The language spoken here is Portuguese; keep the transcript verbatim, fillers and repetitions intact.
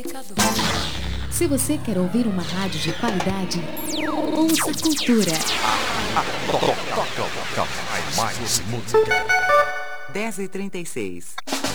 Se você quer ouvir uma rádio de qualidade, ouça Cultura. Toca mais música. dez e trinta e seis.